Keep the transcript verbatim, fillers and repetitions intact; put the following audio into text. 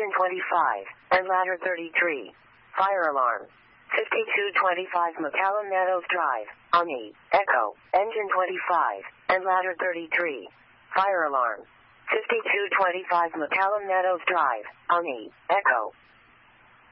Engine twenty-five, and ladder thirty-three. Fire alarm. fifty-two twenty-five McCallum Meadows Drive, Omni, Echo, Engine twenty-five, and ladder thirty-three. Fire alarm. fifty-two twenty-five McCallum Meadows Drive, Omni, Echo,